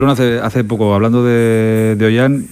Hace poco, hablando de Ollán,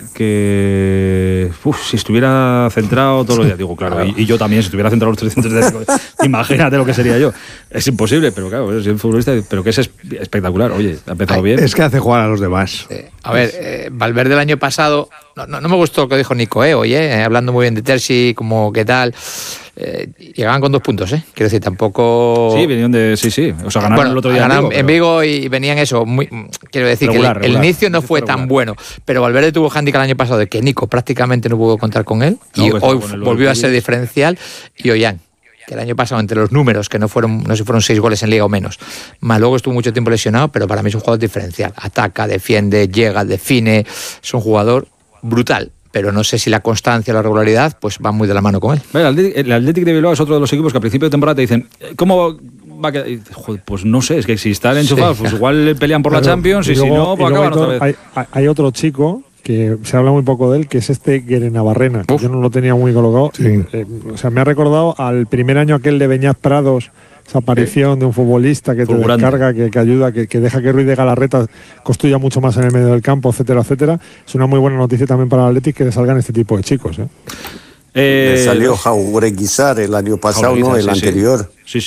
que si estuviera centrado todos los días, digo, claro, y yo también, si estuviera centrado los 300 días, imagínate lo que sería yo. Es imposible, pero claro, es un futbolista, pero que es espectacular. Oye, ha empezado bien. Es que hace jugar a los demás. A ver, Valverde el año pasado, no me gustó lo que dijo Nico, hoy, hablando muy bien de Terzi, como qué tal. Llegaban con 2 puntos, quiero decir, tampoco. Sí, venían de. Sí. O sea, ganaron el otro día en Vigo y venían eso. Quiero decir regular, que el inicio no fue tan bueno. Pero Valverde tuvo handicap el año pasado de que Nico prácticamente no pudo contar con él. Y hoy volvió a ser diferencial. Y Ollán, que el año pasado, entre los números, que no sé si fueron 6 goles en Liga o menos, más luego estuvo mucho tiempo lesionado, pero para mí es un jugador diferencial. Ataca, defiende, llega, define. Es un jugador brutal. Pero no sé si la constancia o la regularidad pues va muy de la mano con él. El Athletic de Bilbao es otro de los equipos que a principio de temporada te dicen ¿cómo va a quedar? Joder, pues no sé, es que si están enchufados, pues igual pelean por la Champions y si no, pues acaban otra vez. Hay otro chico que se habla muy poco de él, que es Guerenavarrena. Yo no lo tenía muy colocado. Sí. O sea, me ha recordado al primer año aquel de Beñat Prados, esa aparición de un futbolista que te descarga, que ayuda, que deja que Ruiz de Galarreta construya mucho más en el medio del campo, etcétera, etcétera. Es una muy buena noticia también para el Athletic que le salgan este tipo de chicos. Le salió Jauregui el año pasado, ¿no? El anterior. Sí.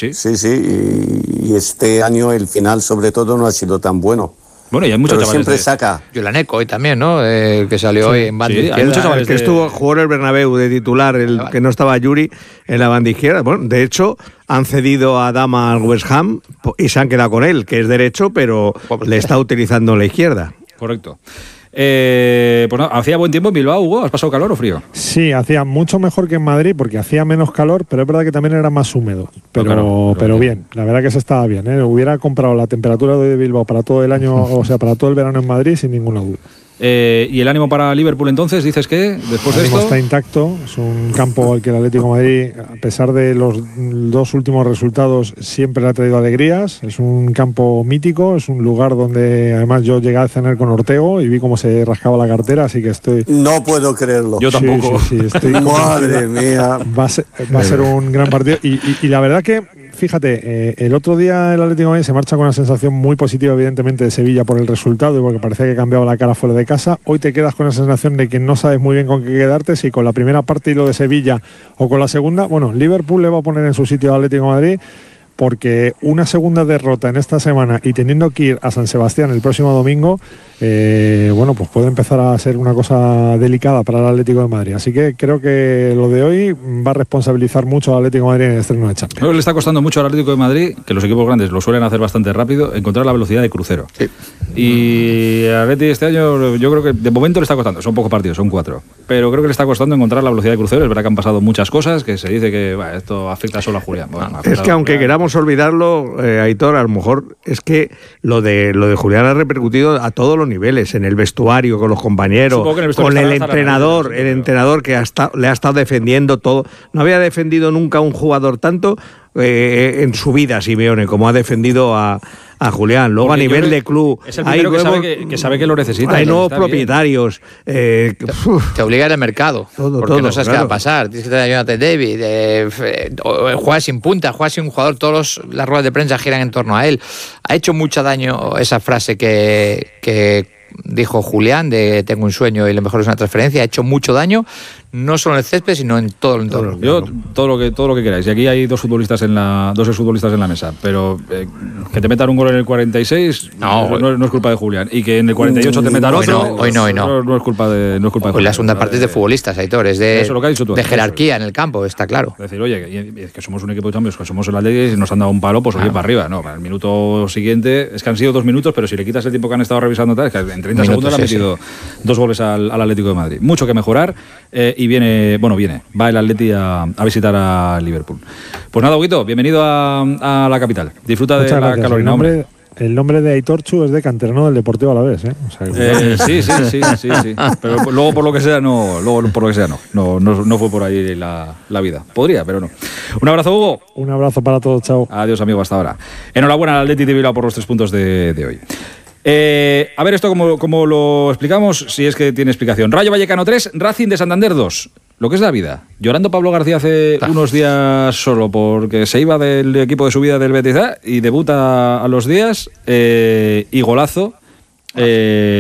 Y este año el final, sobre todo, no ha sido tan bueno. Bueno, y hay muchos chavales siempre saca. Yolaneco hoy también, ¿no? Que salió hoy en banda izquierda. Hay muchos chavales que jugó en el Bernabéu de titular, que no estaba Yuri en la banda izquierda. Bueno, de hecho, han cedido a Dama al West Ham y se han quedado con él, que es derecho, pero le está utilizando la izquierda. Correcto. Pues no, hacía buen tiempo en Bilbao, Hugo. ¿Has pasado calor o frío? Sí, hacía mucho mejor que en Madrid porque hacía menos calor, pero es verdad que también era más húmedo. Pero bien, la verdad que se estaba bien. Hubiera comprado la temperatura de Bilbao para todo el año, o sea, para todo el verano en Madrid sin ninguna duda. ¿Y el ánimo para Liverpool entonces? ¿Dices que después de esto? Está intacto, es un campo al que el Atlético de Madrid, a pesar de los 2 últimos resultados, siempre le ha traído alegrías. Es un campo mítico, es un lugar donde además yo llegué a cenar con Ortego y vi cómo se rascaba la cartera, así que estoy... No puedo creerlo. Yo tampoco. Sí, estoy Madre mía. Va a ser un gran partido y la verdad que, fíjate, el otro día el Atlético de Madrid se marcha con una sensación muy positiva, evidentemente, de Sevilla por el resultado y porque parecía que cambiaba la cara fuera de casa. Hoy te quedas con la sensación de que no sabes muy bien con qué quedarte, si con la primera parte y lo de Sevilla o con la segunda. Bueno, Liverpool le va a poner en su sitio al Atlético de Madrid, porque una segunda derrota en esta semana y teniendo que ir a San Sebastián el próximo domingo, pues puede empezar a ser una cosa delicada para el Atlético de Madrid. Así que creo que lo de hoy va a responsabilizar mucho al Atlético de Madrid en el estreno de Champions. Creo que le está costando mucho al Atlético de Madrid, que los equipos grandes lo suelen hacer bastante rápido, encontrar la velocidad de crucero. Sí. Y al Atlético este año yo creo que de momento le está costando, son pocos partidos, son 4, pero creo que le está costando encontrar la velocidad de crucero. Es verdad que han pasado muchas cosas, que se dice que esto afecta solo a Julián. Es que aunque queramos olvidarlo, Aitor, a lo mejor es que lo de Julián ha repercutido a todos los niveles, en el vestuario, con los compañeros, con el entrenador que le ha estado defendiendo todo. No había defendido nunca un jugador tanto en su vida, Simeone, como ha defendido a Julián. Luego, porque a nivel de club, es el primero que sabe que lo necesita. Hay nuevos propietarios. Te obliga al mercado, porque no sabes qué va a pasar. Tienes que tener a Jonathan David, juega sin punta, juega sin un jugador. Las ruedas de prensa giran en torno a él. Ha hecho mucho daño esa frase que dijo Julián de tengo un sueño y lo mejor es una transferencia. Ha hecho mucho daño, no solo en el césped, sino en todo el entorno. Yo todo lo que queráis. Y aquí hay dos exfutbolistas en la mesa, pero que te metan un gol en el 46 no es culpa de Julián, y que en el 48 te metan otro. Hoy no. No es culpa de Hoy la segunda parte es de futbolistas, Aitor, es de jerarquía en el campo, está claro. Es decir, oye, que somos un equipo de Champions, que somos el Atlético y nos han dado un palo, pues oye, para arriba. No, para el minuto siguiente, es que han sido 2 minutos, pero si le quitas el tiempo que han estado revisando, es que en 30 segundos le han metido 2 goles al Atlético de Madrid. Mucho que mejorar, y va el Atleti a visitar a Liverpool. Pues nada, Huguito, bienvenido a la capital. Disfruta de la Carolina. El nombre de Aitor Chu es de canterano del Deportivo Alavés, ¿eh? O sea, sí. Pero luego por lo que sea no fue por ahí la vida. Podría, pero no. Un abrazo, Hugo. Un abrazo para todos, chao. Adiós, amigo, hasta ahora. Enhorabuena al Atleti de Bilbao por los 3 puntos de hoy. A ver, esto como lo explicamos, si es que tiene explicación. Rayo Vallecano 3, Racing de Santander 2. Lo que es la vida. Llorando Pablo García hace unos días solo porque se iba del equipo de su vida del Betis y debuta a los días, y golazo.